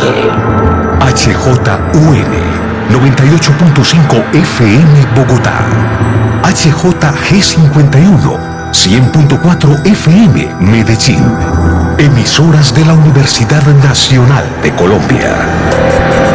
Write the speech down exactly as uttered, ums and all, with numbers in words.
H J U N noventa y ocho punto cinco F M Bogotá. H J G cincuenta y uno cien punto cuatro F M Medellín. Emisoras de la Universidad Nacional de Colombia.